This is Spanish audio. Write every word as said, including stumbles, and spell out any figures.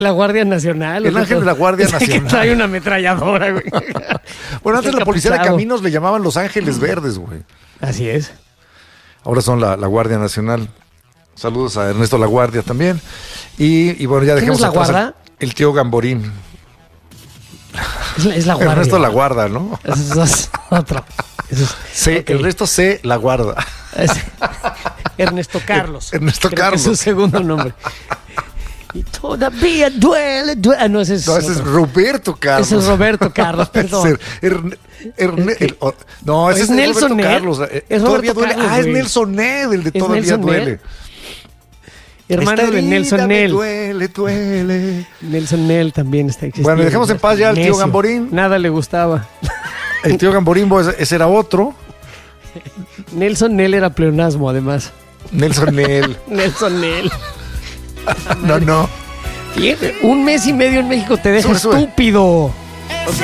La Guardia Nacional. El ángel de la Guardia es Nacional. Que trae una ametralladora, güey. Bueno, antes El la policía de encapuchado. caminos le llamaban Los Ángeles Verdes, güey. Así es. Ahora son la, la Guardia Nacional. Saludos a Ernesto La Guardia también. Y, y bueno, ya ¿Quién dejemos es La atrás Guarda? El, el tío Gamborín. Es la, es la Guardia. Ernesto La Guarda, ¿no? Eso es otro. Eso es, Sí, ok. Ernesto C. La Guarda. Es Ernesto Carlos. Ernesto Creo Carlos. Que es su segundo nombre. Y todavía duele, duele. Ah, no, ese es. No, ese es otro. Roberto Carlos. Ese es Roberto Carlos, perdón. Es Erne- Erne- el- oh, no, ese Es es, Nelson Roberto Ned. Carlos. Eh, Es todavía Roberto duele. Carlos, Ah, es güey. Nelson Ned, el de Es Todavía Nelson Duele. Ned. Hermano Esta de Nelson herida me Nel. Duele, duele. Nelson Nel también está existiendo. Bueno, y dejemos en paz ya al tío Necio. Gamborín. Nada le gustaba. El tío Gamborín, ese, ese era otro. Nelson Nel era pleonasmo, además. Nelson Nel. Nelson Nel. No, no. Fíjate, un mes y medio en México te deja Sube, sube. estúpido.